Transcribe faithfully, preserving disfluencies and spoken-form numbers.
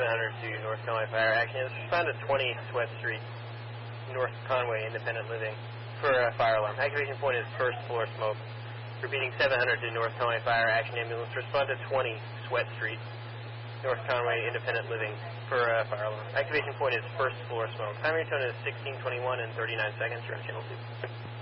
seven hundred to North Conway Fire. Action is respond to twenty Sweat Street, North Conway Independent Living for a fire alarm. Activation point is first floor smoke. Repeating seven hundred to North Conway Fire. Action ambulance respond to twenty Sweat Street, North Conway Independent Living for a fire alarm. Activation point is first floor smoke. Timing tone is sixteen twenty-one and thirty-nine seconds. You're on channel two.